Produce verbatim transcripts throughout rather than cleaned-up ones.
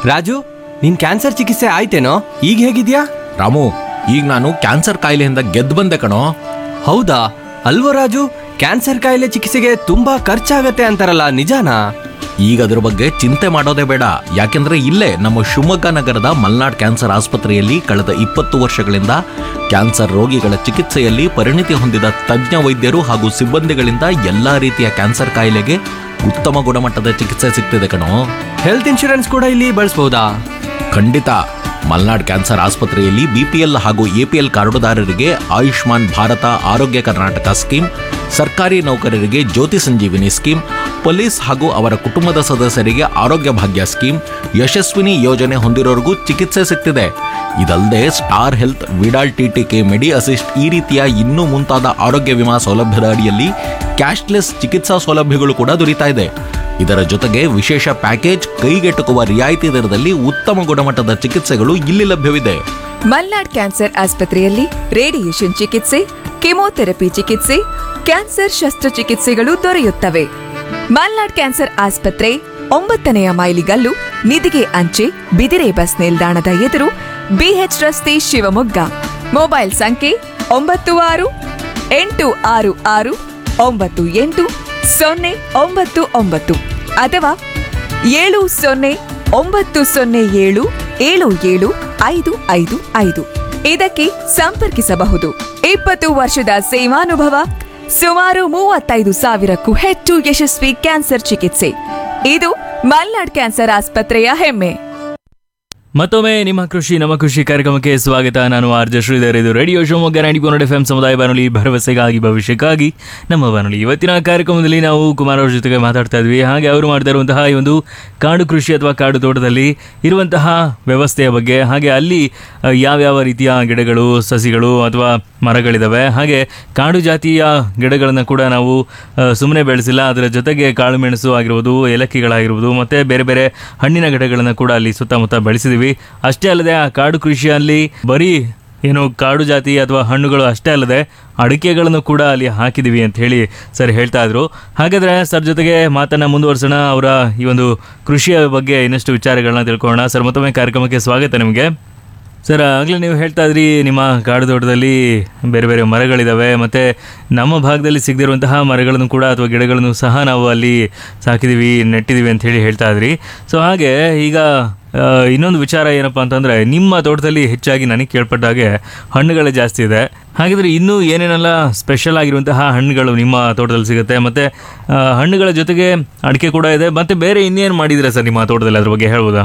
ರಾಜು, ನಿನ್ ಕ್ಯಾನ್ಸರ್ ಚಿಕಿತ್ಸೆ ಆಯ್ತೇನೋ? ಈಗ ಹೇಗಿದ್ಯಾ? ರಾಮು, ಈಗ ನಾನು ಕ್ಯಾನ್ಸರ್ ಕಾಯಿಲೆಯಿಂದ ಗೆದ್ದು ಬಂದೆ ಕಣೋ. ಹೌದಾ? ಅಲ್ವೋ ರಾಜು, ಕ್ಯಾನ್ಸರ್ ಕಾಯಿಲೆ ಚಿಕಿತ್ಸೆಗೆ ತುಂಬಾ ಖರ್ಚಾಗತ್ತೆ ಅಂತಾರಲ್ಲ, ನಿಜಾನಾ? ಈಗ ಅದ್ರ ಬಗ್ಗೆ ಚಿಂತೆ ಮಾಡೋದೇ ಬೇಡ. ಯಾಕೆಂದ್ರೆ ಇಲ್ಲೇ ನಮ್ಮ ಶಿವಮೊಗ್ಗ ನಗರದ ಮಲ್ನಾಡ್ ಕ್ಯಾನ್ಸರ್ ಆಸ್ಪತ್ರೆಯಲ್ಲಿ ಕಳೆದ ಇಪ್ಪತ್ತು ವರ್ಷಗಳಿಂದ ಕ್ಯಾನ್ಸರ್ ರೋಗಿಗಳ ಚಿಕಿತ್ಸೆಯಲ್ಲಿ ಪರಿಣಿತಿ ಹೊಂದಿದ ತಜ್ಞ ವೈದ್ಯರು ಹಾಗೂ ಸಿಬ್ಬಂದಿಗಳಿಂದ ಎಲ್ಲಾ ರೀತಿಯ ಕ್ಯಾನ್ಸರ್ ಕಾಯಿಲೆಗೆ ಉತ್ತಮ ಗುಣಮಟ್ಟದ ಚಿಕಿತ್ಸೆ ಸಿಗ್ತಿದೆ ಕಣೋ. ಹೆಲ್ತ್ ಇನ್ಶೂರೆನ್ಸ್ ಕೂಡ ಇಲ್ಲಿ ಬಳಸಬಹುದಾ? ಖಂಡಿತ. ಮಲ್ನಾಡ್ ಕ್ಯಾನ್ಸರ್ ಆಸ್ಪತ್ರೆಯಲ್ಲಿ ಬಿಪಿಎಲ್ ಹಾಗೂ ಎಪಿಎಲ್ ಕಾರ್ಡುದಾರರಿಗೆ ಆಯುಷ್ಮಾನ್ ಭಾರತ ಆರೋಗ್ಯ ಕರ್ನಾಟಕ ಸ್ಕೀಮ್, ಸರ್ಕಾರಿ ನೌಕರರಿಗೆ ಜ್ಯೋತಿ ಸಂಜೀವಿನಿ ಸ್ಕೀಮ್, ಪೊಲೀಸ್ ಹಾಗೂ ಅವರ ಕುಟುಂಬದ ಸದಸ್ಯರಿಗೆ ಆರೋಗ್ಯ ಭಾಗ್ಯ ಸ್ಕೀಮ್, ಯಶಸ್ವಿನಿ ಯೋಜನೆ ಹೊಂದಿರೋರಿಗೂ ಚಿಕಿತ್ಸೆ ಸಿಗ್ತಿದೆ. ಇದಲ್ಲದೆ ಸ್ಟಾರ್ ಹೆಲ್ತ್, ವಿಡಾಲ್ ಟಿಟಿಕೆ, ಮೆಡಿ ಅಸಿಸ್ಟ್ ಈ ರೀತಿಯ ಇನ್ನೂ ಮುಂತಾದ ಆರೋಗ್ಯ ವಿಮಾ ಸೌಲಭ್ಯದ ಅಡಿಯಲ್ಲಿ ಕ್ಯಾಶ್ಲೆಸ್ ಚಿಕಿತ್ಸಾ ಸೌಲಭ್ಯಗಳು ಕೂಡ ದೊರೀತಾ ಇದೆ. ಇದರ ಜೊತೆಗೆ ವಿಶೇಷ ಪ್ಯಾಕೇಜ್, ಕೈಗೆಟುಕುವ ರಿಯಾಯಿತಿ ದರದಲ್ಲಿ ಉತ್ತಮ ಗುಣಮಟ್ಟದ ಚಿಕಿತ್ಸೆಗಳು ಇಲ್ಲಿ ಲಭ್ಯವಿದೆ. ಮಲ್ನಾಡ್ ಕ್ಯಾನ್ಸರ್ ಆಸ್ಪತ್ರೆಯಲ್ಲಿ ರೇಡಿಯೇಷನ್ ಚಿಕಿತ್ಸೆ, ಕೆಮೊಥೆರಪಿ ಚಿಕಿತ್ಸೆ, ಕ್ಯಾನ್ಸರ್ ಶಸ್ತ್ರಚಿಕಿತ್ಸೆಗಳು ದೊರೆಯುತ್ತವೆ. ಮಲ್ನಾಡ್ ಕ್ಯಾನ್ಸರ್ ಆಸ್ಪತ್ರೆ ಒಂಬತ್ತನೆಯ ಮೈಲಿಗಲ್ಲು, ನಿಧಿಗೆ ಅಂಚೆ, ಬಿದಿರೆ ಬಸ್ ನಿಲ್ದಾಣದ ಎದುರು, ಬಿಎಚ್ ರಸ್ತೆ, ಶಿವಮೊಗ್ಗ. ಮೊಬೈಲ್ ಸಂಖ್ಯೆ ಒಂಬತ್ತು ಆರು ಎಂಟು ಆರು ಆರು ಒಂಬತ್ತು ಎಂಟು ಸೊನ್ನೆ ಒಂಬತ್ತು ಒಂಬತ್ತು ಅಥವಾ ಏಳು ಸೊನ್ನೆ ಒಂಬತ್ತು ಸೊನ್ನೆ ಏಳು ಏಳು ಏಳು ಐದು ಐದು ಐದು ಇದಕ್ಕೆ ಸಂಪರ್ಕಿಸಬಹುದು. ಇಪ್ಪತ್ತು ವರ್ಷದ ಸೇವಾನುಭವ, ಸುಮಾರು ಮೂವತ್ತೈದು ಸಾವಿರಕ್ಕೂ ಹೆಚ್ಚು ಯಶಸ್ವಿ ಕ್ಯಾನ್ಸರ್ ಚಿಕಿತ್ಸೆ. ಇದು ಮಲ್ನಾಡ್ ಕ್ಯಾನ್ಸರ್ ಆಸ್ಪತ್ರೆಯ ಹೆಮ್ಮೆ. ಮತ್ತೊಮ್ಮೆ ನಿಮ್ಮ ಕೃಷಿ ನಮ್ಮ ಕೃಷಿ ಕಾರ್ಯಕ್ರಮಕ್ಕೆ ಸ್ವಾಗತ. ನಾನು ಆರ್ ಜೆ ಶ್ರೀಧರ್. ಇದು radio Shivamogga ninety four F M ಸಮುದಾಯ ಬಾನುಲಿ, ಭರವಸೆಗಾಗಿ ಭವಿಷ್ಯಕ್ಕಾಗಿ ನಮ್ಮ ಬಾನುಲಿ. ಇವತ್ತಿನ ಕಾರ್ಯಕ್ರಮದಲ್ಲಿ ನಾವು ಕುಮಾರ್ ಅವ್ರ ಜೊತೆಗೆ ಮಾತಾಡ್ತಾ ಇದ್ವಿ. ಹಾಗೆ ಅವರು ಮಾಡ್ತಾ ಇರುವಂತಹ ಈ ಒಂದು ಕಾಡು ಕೃಷಿ ಅಥವಾ ಕಾಡು ತೋಟದಲ್ಲಿ ಇರುವಂತಹ ವ್ಯವಸ್ಥೆಯ ಬಗ್ಗೆ, ಹಾಗೆ ಅಲ್ಲಿ ಯಾವ್ಯಾವ ರೀತಿಯ ಗಿಡಗಳು, ಸಸಿಗಳು ಅಥವಾ ಮರಗಳಿದಾವೆ, ಹಾಗೆ ಕಾಡು ಜಾತಿಯ ಗಿಡಗಳನ್ನು ಕೂಡ ನಾವು ಸುಮ್ಮನೆ ಬೆಳೆಸಿಲ್ಲ, ಅದರ ಜೊತೆಗೆ ಕಾಳು ಮೆಣಸು ಆಗಿರ್ಬೋದು, ಏಲಕ್ಕಿಗಳಾಗಿರ್ಬೋದು, ಮತ್ತು ಬೇರೆ ಬೇರೆ ಹಣ್ಣಿನ ಗಿಡಗಳನ್ನು ಕೂಡ ಅಲ್ಲಿ ಸುತ್ತಮುತ್ತ ಬೆಳೆಸಿದ್ವಿ. ಅಷ್ಟೇ ಅಲ್ಲದೆ ಆ ಕಾಡು ಕೃಷಿಯಲ್ಲಿ ಬರೀ ಏನು ಕಾಡು ಜಾತಿ ಅಥವಾ ಹಣ್ಣುಗಳು ಅಷ್ಟೇ ಅಲ್ಲದೆ ಅಡಿಕೆಗಳನ್ನು ಕೂಡ ಅಲ್ಲಿ ಹಾಕಿದ್ದೀವಿ ಅಂತ ಹೇಳಿ ಸರ್ ಹೇಳ್ತಾ ಇದ್ರು. ಹಾಗಾದರೆ ಸರ್ ಜೊತೆಗೆ ಮಾತನ್ನು ಮುಂದುವರಿಸೋಣ, ಅವರ ಈ ಒಂದು ಕೃಷಿಯ ಬಗ್ಗೆ ಇನ್ನಷ್ಟು ವಿಚಾರಗಳನ್ನ ತಿಳ್ಕೊಳ್ಳೋಣ. ಸರ್, ಮತ್ತೊಮ್ಮೆ ಕಾರ್ಯಕ್ರಮಕ್ಕೆ ಸ್ವಾಗತ ನಿಮಗೆ. ಸರ್, ಆಗಲೇ ನೀವು ಹೇಳ್ತಾ ಇದ್ರಿ ನಿಮ್ಮ ಕಾಡು ತೋಟದಲ್ಲಿ ಬೇರೆ ಬೇರೆ ಮರಗಳಿದ್ದಾವೆ, ಮತ್ತು ನಮ್ಮ ಭಾಗದಲ್ಲಿ ಸಿಗದಿರುವಂತಹ ಮರಗಳನ್ನು ಕೂಡ ಅಥವಾ ಗಿಡಗಳನ್ನು ಸಹ ನಾವು ಅಲ್ಲಿ ಸಾಕಿದ್ದೀವಿ, ನೆಟ್ಟಿದ್ದೀವಿ ಅಂತ ಹೇಳಿ ಹೇಳ್ತಾ ಇದ್ರಿ. ಸೊ ಹಾಗೆ ಈಗ ಇನ್ನೊಂದು ವಿಚಾರ ಏನಪ್ಪ ಅಂತಂದರೆ, ನಿಮ್ಮ ತೋಟದಲ್ಲಿ ಹೆಚ್ಚಾಗಿ ನನಗೆ ಕೇಳ್ಪಟ್ಟ ಹಾಗೆ ಹಣ್ಣುಗಳೇ ಜಾಸ್ತಿ ಇದೆ. ಹಾಗಿದ್ರೆ ಇನ್ನೂ ಏನೇನೆಲ್ಲ ಸ್ಪೆಷಲ್ ಆಗಿರುವಂತಹ ಹಣ್ಣುಗಳು ನಿಮ್ಮ ತೋಟದಲ್ಲಿ ಸಿಗುತ್ತೆ, ಮತ್ತು ಹಣ್ಣುಗಳ ಜೊತೆಗೆ ಅಡಿಕೆ ಕೂಡ ಇದೆ, ಮತ್ತು ಬೇರೆ ಇನ್ನೇನು ಮಾಡಿದ್ರೆ ಸರ್ ನಿಮ್ಮ ತೋಟದಲ್ಲಿ, ಅದ್ರ ಬಗ್ಗೆ ಹೇಳ್ಬೋದಾ?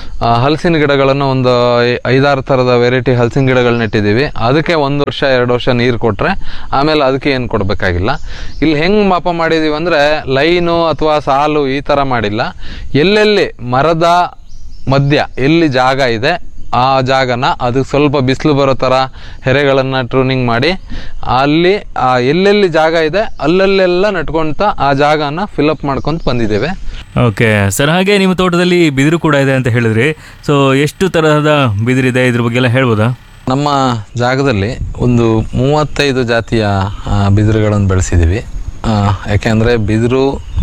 ಹಲಸಿನ ಗಿಡಗಳನ್ನು ಒಂದು ಐದಾರು ಥರದ ವೆರೈಟಿ ಹಲಸಿನ ಗಿಡಗಳು ನೆಟ್ಟಿದ್ದೀವಿ. ಅದಕ್ಕೆ ಒಂದು ವರ್ಷ ಎರಡು ವರ್ಷ ನೀರು ಕೊಟ್ಟರೆ ಆಮೇಲೆ ಅದಕ್ಕೆ ಏನು ಕೊಡಬೇಕಾಗಿಲ್ಲ. ಇಲ್ಲಿ ಹೆಂಗೆ ಮಾಪ ಮಾಡಿದ್ದೀವಿ ಅಂದರೆ, ಲೈನು ಅಥವಾ ಸಾಲು ಈ ಥರ ಮಾಡಿಲ್ಲ. ಎಲ್ಲೆಲ್ಲಿ ಮರದ ಮಧ್ಯ ಎಲ್ಲಿ ಜಾಗ ಇದೆ ಆ ಜಾಗನ ಅದಕ್ಕೆ ಸ್ವಲ್ಪ ಬಿಸಿಲು ಬರೋ ಥರ ಹೆರೆಗಳನ್ನು ಟ್ರೂನಿಂಗ್ ಮಾಡಿ, ಅಲ್ಲಿ ಎಲ್ಲೆಲ್ಲಿ ಜಾಗ ಇದೆ ಅಲ್ಲಲ್ಲೆಲ್ಲ ನಟ್ಕೊಂತ ಆ ಜಾಗನ ಫಿಲಪ್ ಮಾಡ್ಕೊಂತ ಬಂದಿದ್ದೇವೆ. ಓಕೆ ಸರ್, ಹಾಗೆ ನಿಮ್ಮ ತೋಟದಲ್ಲಿ ಬಿದಿರು ಕೂಡ ಇದೆ ಅಂತ ಹೇಳಿದ್ರಿ. ಸೊ ಎಷ್ಟು ತರಹದ ಬಿದಿರಿದೆ, ಇದ್ರ ಬಗ್ಗೆ ಎಲ್ಲ ಹೇಳ್ಬೋದಾ? ನಮ್ಮ ಜಾಗದಲ್ಲಿ ಒಂದು ಮೂವತ್ತೈದು ಜಾತಿಯ ಬಿದಿರುಗಳನ್ನು ಬೆಳೆಸಿದ್ದೀವಿ. ಯಾಕೆಂದರೆ ಬಿದಿರು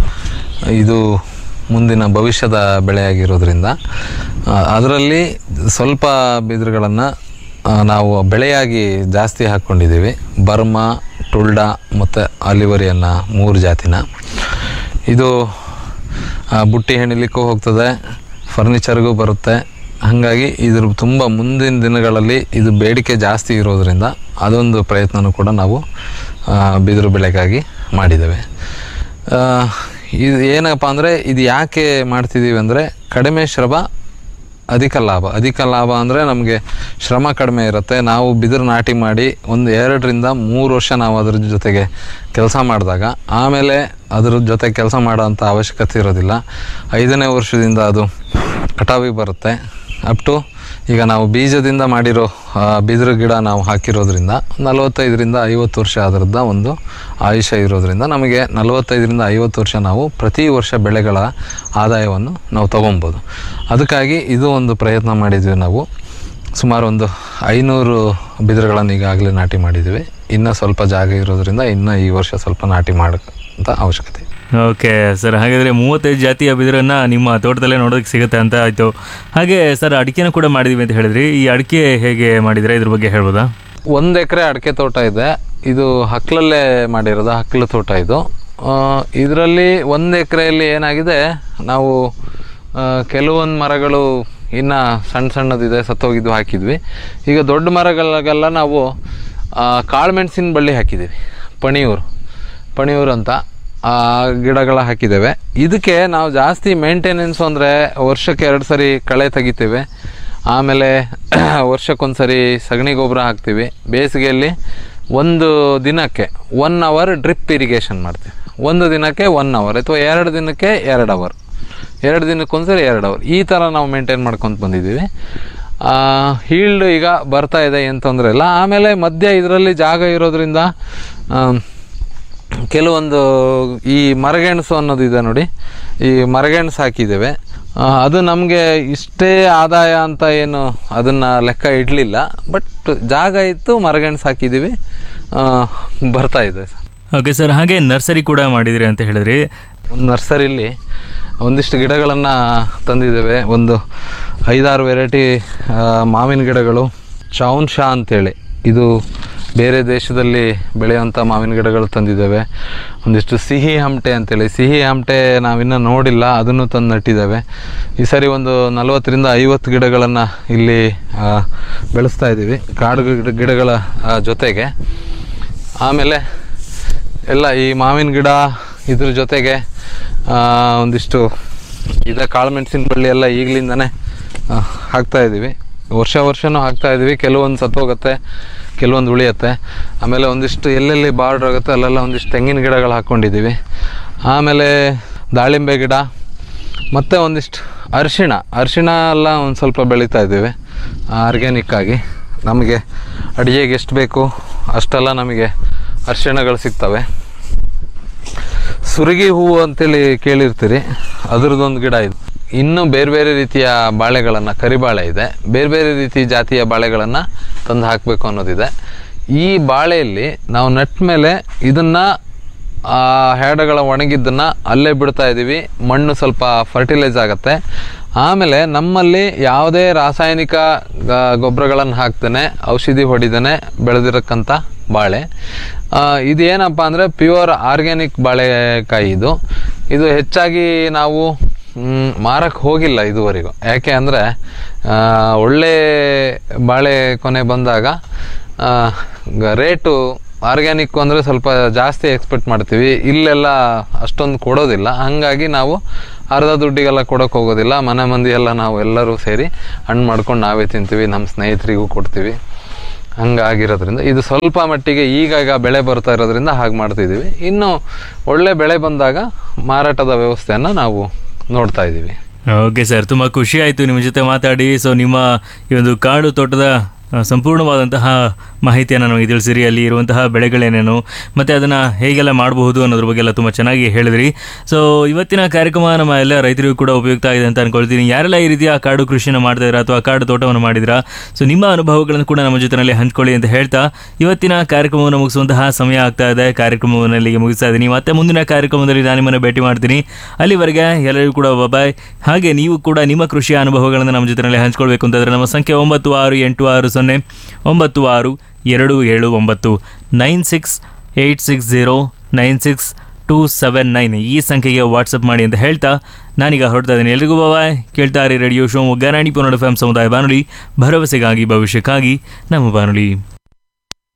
ಇದು ಮುಂದಿನ ಭವಿಷ್ಯದ ಬೆಳೆಯಾಗಿರೋದ್ರಿಂದ ಅದರಲ್ಲಿ ಸ್ವಲ್ಪ ಬಿದಿರುಗಳನ್ನು ನಾವು ಬೆಳೆಯಾಗಿ ಜಾಸ್ತಿ ಹಾಕ್ಕೊಂಡಿದ್ದೀವಿ. ಬರ್ಮಾ, ಟುಲ್ಡಾ ಮತ್ತು ಆಲಿವರಿ ಅನ್ನೋ ಮೂರು ಜಾತಿನ. ಇದು ಬುಟ್ಟಿ ಹೆಣಿಲಿಕ್ಕೂ ಹೋಗ್ತದೆ, ಫರ್ನಿಚರ್ಗೂ ಬರುತ್ತೆ. ಹಾಗಾಗಿ ಇದ್ರ ತುಂಬ ಮುಂದಿನ ದಿನಗಳಲ್ಲಿ ಇದು ಬೇಡಿಕೆ ಜಾಸ್ತಿ ಇರೋದರಿಂದ ಅದೊಂದು ಪ್ರಯತ್ನನೂ ಕೂಡ ನಾವು ಬಿದಿರು ಬೆಳೆಗಾಗಿ ಮಾಡಿದ್ದೇವೆ. ಇದು ಏನಪ್ಪ ಅಂದರೆ, ಇದು ಯಾಕೆ ಮಾಡ್ತಿದ್ದೀವಿ ಅಂದರೆ, ಕಡಿಮೆ ಶ್ರಮ ಅಧಿಕ ಲಾಭ. ಅಧಿಕ ಲಾಭ ಅಂದರೆ ನಮಗೆ ಶ್ರಮ ಕಡಿಮೆ ಇರುತ್ತೆ. ನಾವು ಬಿದಿರು ನಾಟಿ ಮಾಡಿ ಒಂದು ಎರಡರಿಂದ ಮೂರು ವರ್ಷ ನಾವು ಅದ್ರ ಜೊತೆಗೆ ಕೆಲಸ ಮಾಡಿದಾಗ ಆಮೇಲೆ ಅದ್ರ ಜೊತೆ ಕೆಲಸ ಮಾಡೋಂಥ ಅವಶ್ಯಕತೆ ಇರೋದಿಲ್ಲ. ಐದನೇ ವರ್ಷದಿಂದ ಅದು ಕಟಾವಿಗೆ ಬರುತ್ತೆ. ಅಪ್ ಟು ಈಗ ನಾವು ಬೀಜದಿಂದ ಮಾಡಿರೋ ಬಿದಿರು ಗಿಡ ನಾವು ಹಾಕಿರೋದ್ರಿಂದ ನಲವತ್ತೈದರಿಂದ ಐವತ್ತು ವರ್ಷ ಅದರದ್ದು ಒಂದು ಆಯುಷ್ಯ ಇರೋದ್ರಿಂದ ನಮಗೆ ನಲವತ್ತೈದರಿಂದ ಐವತ್ತು ವರ್ಷ ನಾವು ಪ್ರತಿ ವರ್ಷ ಬೆಳೆಗಳ ಆದಾಯವನ್ನು ನಾವು ತೊಗೊಬೋದು. ಅದಕ್ಕಾಗಿ ಇದು ಒಂದು ಪ್ರಯತ್ನ ಮಾಡಿದ್ವಿ. ನಾವು ಸುಮಾರು ಒಂದು ಐನೂರು ಬಿದಿರುಗಳನ್ನು ಈಗಾಗಲೇ ನಾಟಿ ಮಾಡಿದ್ದೀವಿ. ಇನ್ನೂ ಸ್ವಲ್ಪ ಜಾಗ ಇರೋದ್ರಿಂದ ಇನ್ನೂ ಈ ವರ್ಷ ಸ್ವಲ್ಪ ನಾಟಿ ಮಾಡೋಂಥ ಅವಶ್ಯಕತೆ. ಓಕೆ ಸರ್, ಹಾಗಾದರೆ ಮೂವತ್ತೈದು ಜಾತಿಯ ಬಿದಿರನ್ನು ನಿಮ್ಮ ತೋಟದಲ್ಲೇ ನೋಡೋದಕ್ಕೆ ಸಿಗುತ್ತೆ ಅಂತ ಆಯಿತು. ಹಾಗೆ ಸರ್, ಅಡಿಕೆನೂ ಕೂಡ ಮಾಡಿದ್ದೀವಿ ಅಂತ ಹೇಳಿದ್ರಿ. ಈ ಅಡಿಕೆ ಹೇಗೆ ಮಾಡಿದರೆ ಇದ್ರ ಬಗ್ಗೆ ಹೇಳ್ಬೋದಾ? ಒಂದು ಎಕರೆ ಅಡಿಕೆ ತೋಟ ಇದೆ. ಇದು ಹಕ್ಕಲಲ್ಲೇ ಮಾಡಿರೋದು, ಹಕ್ಕಲು ತೋಟ ಇದು. ಇದರಲ್ಲಿ ಒಂದು ಎಕರೆಯಲ್ಲಿ ಏನಾಗಿದೆ, ನಾವು ಕೆಲವೊಂದು ಮರಗಳು ಇನ್ನು ಸಣ್ಣ ಸಣ್ಣದಿದೆ, ಸತ್ತೋಗಿದ್ದು ಹಾಕಿದ್ವಿ. ಈಗ ದೊಡ್ಡ ಮರಗಳಿಗೆಲ್ಲ ನಾವು ಕಾಳುಮೆಣಸಿನ ಬಳ್ಳಿ ಹಾಕಿದ್ದೀವಿ. ಪಣಿಯೂರು ಪಣಿಯೂರು ಅಂತ ಆ ಗಿಡಗಳ ಹಾಕಿದ್ದೇವೆ. ಇದಕ್ಕೆ ನಾವು ಜಾಸ್ತಿ ಮೇಂಟೆನೆನ್ಸು ಅಂದರೆ ವರ್ಷಕ್ಕೆ ಎರಡು ಸರಿ ಕಳೆ ತೆಗಿತೇವೆ. ಆಮೇಲೆ ವರ್ಷಕ್ಕೊಂದು ಸರಿ ಸಗಣಿ ಗೊಬ್ಬರ ಹಾಕ್ತೀವಿ. ಬೇಸಿಗೆಯಲ್ಲಿ ಒಂದು ದಿನಕ್ಕೆ ಒನ್ ಅವರ್ ಡ್ರಿಪ್ ಇರಿಗೇಷನ್ ಮಾಡ್ತೀವಿ. ಒಂದು ದಿನಕ್ಕೆ ಒನ್ ಅವರ್ ಅಥವಾ ಎರಡು ದಿನಕ್ಕೆ ಎರಡು ಅವರ್ ಎರಡು ದಿನಕ್ಕೊಂದ್ಸರಿ ಎರಡು ಅವರ್ ಈ ಥರ ನಾವು ಮೇಂಟೈನ್ ಮಾಡ್ಕೊತ ಬಂದಿದ್ದೀವಿ. ಹೀಲ್ಡ್ ಈಗ ಬರ್ತಾ ಇದೆ, ಏನು ತೊಂದರೆ ಇಲ್ಲ. ಆಮೇಲೆ ಮಧ್ಯ ಇದರಲ್ಲಿ ಜಾಗ ಇರೋದ್ರಿಂದ ಕೆಲವೊಂದು ಈ ಮರಗೆಣಸು ಅನ್ನೋದಿದೆ ನೋಡಿ, ಈ ಮರಗೆಣಸು ಹಾಕಿದ್ದೇವೆ. ಅದು ನಮಗೆ ಇಷ್ಟೇ ಆದಾಯ ಅಂತ ಏನು ಅದನ್ನು ಲೆಕ್ಕ ಇಡಲಿಲ್ಲ, ಬಟ್ ಜಾಗ ಇತ್ತು, ಮರಗೆಣಸು ಹಾಕಿದ್ದೀವಿ, ಬರ್ತಾ ಇದೆ. ಓಕೆ ಸರ್, ಹಾಗೆ ನರ್ಸರಿ ಕೂಡ ಮಾಡಿದಿರಿ ಅಂತ ಹೇಳಿದ್ರಿ. ಒಂದು ನರ್ಸರಿಲಿ ಒಂದಿಷ್ಟು ಗಿಡಗಳನ್ನು ತಂದಿದ್ದೇವೆ. ಒಂದು ಐದಾರು ವೆರೈಟಿ ಮಾವಿನ ಗಿಡಗಳು, ಚೌನ್ ಶಾ ಅಂತೇಳಿ, ಇದು ಬೇರೆ ದೇಶದಲ್ಲಿ ಬೆಳೆಯುವಂಥ ಮಾವಿನ ಗಿಡಗಳು ತಂದಿದ್ದೇವೆ. ಒಂದಿಷ್ಟು ಸಿಹಿ ಹಮಟೆ ಅಂತೇಳಿ, ಸಿಹಿ ಹಮಟೆ ನಾವಿನ್ನೂ ನೋಡಿಲ್ಲ, ಅದನ್ನು ತಂದು ನಟ್ಟಿದ್ದೇವೆ. ಈ ಸರಿ ಒಂದು ನಲವತ್ತರಿಂದ ಐವತ್ತು ಗಿಡಗಳನ್ನು ಇಲ್ಲಿ ಬೆಳೆಸ್ತಾ ಇದ್ದೀವಿ, ಕಾಡು ಗಿಡ ಗಿಡಗಳ ಜೊತೆಗೆ. ಆಮೇಲೆ ಎಲ್ಲ ಈ ಮಾವಿನ ಗಿಡ ಇದ್ರ ಜೊತೆಗೆ ಒಂದಿಷ್ಟು ಇದೆ ಕಾಳುಮೆಣಸಿನ ಬಳ್ಳಿ ಎಲ್ಲ ಈಗಲಿಂದನೇ ಹಾಕ್ತಾಯಿದ್ದೀವಿ. ವರ್ಷ ವರ್ಷವೂ ಹಾಕ್ತಾಯಿದ್ದೀವಿ. ಕೆಲವೊಂದು ಸತ್ತೋಗುತ್ತೆ, ಕೆಲವೊಂದು ಉಳಿಯುತ್ತೆ. ಆಮೇಲೆ ಒಂದಿಷ್ಟು ಎಲ್ಲೆಲ್ಲಿ ಬಾರ್ಡ್ರ್ ಆಗುತ್ತೆ ಅಲ್ಲೆಲ್ಲ ಒಂದಿಷ್ಟು ತೆಂಗಿನ ಗಿಡಗಳು ಹಾಕ್ಕೊಂಡಿದ್ದೀವಿ. ಆಮೇಲೆ ದಾಳಿಂಬೆ ಗಿಡ ಮತ್ತು ಒಂದಿಷ್ಟು ಅರಿಶಿಣ ಅರಿಶಿಣ ಎಲ್ಲ ಒಂದು ಸ್ವಲ್ಪ ಬೆಳೀತಾ ಇದ್ದೀವಿ ಆರ್ಗ್ಯಾನಿಕ್ಕಾಗಿ. ನಮಗೆ ಅಡುಗೆಗೆ ಎಷ್ಟು ಬೇಕು ಅಷ್ಟೆಲ್ಲ ನಮಗೆ ಅರಿಶಿಣಗಳು ಸಿಗ್ತವೆ. ಸುರಗಿ ಹೂವು ಅಂತೇಳಿ ಕೇಳಿರ್ತೀರಿ, ಅದರದ್ದೊಂದು ಗಿಡ ಇದೆ. ಇನ್ನೂ ಬೇರೆ ಬೇರೆ ರೀತಿಯ ಬಾಳೆಗಳನ್ನು, ಕರಿಬಾಳೆ ಇದೆ, ಬೇರೆ ಬೇರೆ ರೀತಿ ಜಾತಿಯ ಬಾಳೆಗಳನ್ನು ತಂದು ಹಾಕಬೇಕು ಅನ್ನೋದಿದೆ. ಈ ಬಾಳೆಯಲ್ಲಿ ನಾವು ನಟ್ಟ ಮೇಲೆ ಇದನ್ನು ಹೆಡಗಳ ಒಣಗಿದ್ದನ್ನು ಅಲ್ಲೇ ಬಿಡ್ತಾ ಇದ್ದೀವಿ. ಮಣ್ಣು ಸ್ವಲ್ಪ ಫರ್ಟಿಲೈಸ್ ಆಗುತ್ತೆ. ಆಮೇಲೆ ನಮ್ಮಲ್ಲಿ ಯಾವುದೇ ರಾಸಾಯನಿಕ ಗೊಬ್ಬರಗಳನ್ನು ಹಾಕ್ತಾನೆ, ಔಷಧಿ ಹೊಡಿತಾನೆ ಬೆಳೆದಿರಕ್ಕಂಥ ಬಾಳೆ ಇದು. ಏನಪ್ಪ ಅಂದರೆ ಪ್ಯೂರ್ ಆರ್ಗ್ಯಾನಿಕ್ ಬಾಳೆಕಾಯಿ ಇದು. ಇದು ಹೆಚ್ಚಾಗಿ ನಾವು ಮಾರಕ್ಕೆ ಹೋಗಿಲ್ಲ ಇದುವರೆಗೂ. ಯಾಕೆ ಅಂದರೆ ಒಳ್ಳೆ ಬಾಳೆ ಕೊನೆ ಬಂದಾಗ ರೇಟು ಆರ್ಗ್ಯಾನಿಕ್ಕು ಅಂದರೆ ಸ್ವಲ್ಪ ಜಾಸ್ತಿ ಎಕ್ಸ್ಪೆಕ್ಟ್ ಮಾಡ್ತೀವಿ, ಇಲ್ಲೆಲ್ಲ ಅಷ್ಟೊಂದು ಕೊಡೋದಿಲ್ಲ. ಹಾಗಾಗಿ ನಾವು ಅರ್ಧ ದುಡ್ಡಿಗೆಲ್ಲ ಕೊಡೋಕೆ ಹೋಗೋದಿಲ್ಲ. ಮನೆ ಮಂದಿ ಎಲ್ಲ ನಾವು ಎಲ್ಲರೂ ಸೇರಿ ಹಣ್ಣು ಮಾಡ್ಕೊಂಡು ನಾವೇ ತಿಂತೀವಿ, ನಮ್ಮ ಸ್ನೇಹಿತರಿಗೂ ಕೊಡ್ತೀವಿ. ಹಂಗಾಗಿರೋದ್ರಿಂದ ಇದು ಸ್ವಲ್ಪ ಮಟ್ಟಿಗೆ ಈಗಾಗ ಬೆಳೆ ಬರ್ತಾ ಇರೋದ್ರಿಂದ ಹಾಗೆ ಮಾಡ್ತಿದ್ದೀವಿ. ಇನ್ನು ಒಳ್ಳೆ ಬೆಳೆ ಬಂದಾಗ ಮಾರಾಟದ ವ್ಯವಸ್ಥೆಯನ್ನು ನಾವು ನೋಡ್ತಾ ಇದ್ದೀವಿ. ಓಕೆ ಸರ್, ತುಂಬ ಖುಷಿ ಆಯಿತು ನಿಮ್ಮ ಜೊತೆ ಮಾತಾಡಿ. ಸೊ ನಿಮ್ಮ ಈ ಒಂದು ಕಾಡು ತೋಟದ ಸಂಪೂರ್ಣವಾದಂತಹ ಮಾಹಿತಿಯನ್ನು ನಮಗೆ ತಿಳಿಸಿರಿ. ಅಲ್ಲಿ ಇರುವಂತಹ ಬೆಳೆಗಳೇನೇನು ಮತ್ತು ಅದನ್ನು ಹೇಗೆಲ್ಲ ಮಾಡಬಹುದು ಅನ್ನೋದ್ರ ಬಗ್ಗೆ ಎಲ್ಲ ತುಂಬ ಚೆನ್ನಾಗಿ ಹೇಳಿದ್ರಿ. ಸೊ ಇವತ್ತಿನ ಕಾರ್ಯಕ್ರಮ ನಮ್ಮ ಎಲ್ಲ ರೈತರಿಗೂ ಕೂಡ ಉಪಯುಕ್ತ ಆಗಿದೆ ಅಂತ ಅಂದ್ಕೊಳ್ತೀನಿ. ಯಾರೆಲ್ಲ ಈ ರೀತಿಯ ಕಾಡು ಕೃಷಿಯನ್ನು ಮಾಡ್ತಾಯಿದ್ದೀರಾ ಅಥವಾ ಕಾಡು ತೋಟವನ್ನು ಮಾಡಿದಿರಾ, ಸೊ ನಿಮ್ಮ ಅನುಭವಗಳನ್ನು ಕೂಡ ನಮ್ಮ ಜೊತೆಯಲ್ಲಿ ಹಂಚ್ಕೊಳ್ಳಿ ಅಂತ ಹೇಳ್ತಾ ಇವತ್ತಿನ ಕಾರ್ಯಕ್ರಮವನ್ನು ಮುಗಿಸುವಂತಹ ಸಮಯ ಆಗ್ತಾ ಇದೆ. ಕಾರ್ಯಕ್ರಮವನ್ನು ಇಲ್ಲಿಗೆ ಮುಗಿಸ್ತಾ ಇದ್ದೀನಿ. ಮತ್ತೆ ಮುಂದಿನ ಕಾರ್ಯಕ್ರಮದಲ್ಲಿ ನಾನು ನಿಮ್ಮನ್ನು ಭೇಟಿ ಮಾಡ್ತೀನಿ. ಅಲ್ಲಿವರೆಗೆ ಎಲ್ಲರಿಗೂ ಕೂಡ ಬಾಯ್. ಹಾಗೆ ನೀವು ಕೂಡ ನಿಮ್ಮ ಕೃಷಿಯ ಅನುಭವಗಳನ್ನು ನಮ್ಮ ಜೊತೆಯಲ್ಲಿ ಹಂಚ್ಕೊಳ್ಬೇಕು ಅಂತಂದರೆ ನಮ್ಮ ಸಂಖ್ಯೆ ಒಂಬತ್ತು ಆರು ಎಂಟು ಆರು ಸೊನ್ನೆ ಒಂಬತ್ತು ಆರು ಎರಡು ಏಳು ಒಂಬತ್ತು nine six eight six zero nine six two seven nine ಈ ಸಂಖ್ಯೆಗೆ ವಾಟ್ಸಪ್ ಮಾಡಿ ಅಂತ ಹೇಳ್ತಾ ನಾನೀಗ ಹೊರಡ್ತಾ ಇದ್ದೀನಿ. ಎಲ್ರಿಗೂ ಬಾಯ್. ಕೇಳ್ತಾ ಇರಿ radio Shivamogga ninety point five F M ಸಮುದಾಯ ಬಾನುಲಿ, ಭರವಸೆಗಾಗಿ ಭವಿಷ್ಯಕ್ಕಾಗಿ ನಮ್ಮ ಬಾನುಲಿ.